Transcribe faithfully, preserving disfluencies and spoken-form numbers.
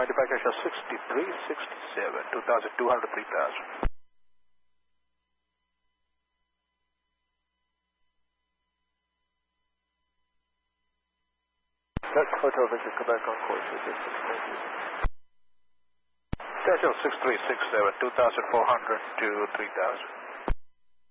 Departure show sixty-three sixty-seven, two thousand two hundred, three thousand. That's Hotel Vision, come back on course for distance, thank you. Departure six three six seven, two thousand four hundred to three thousand.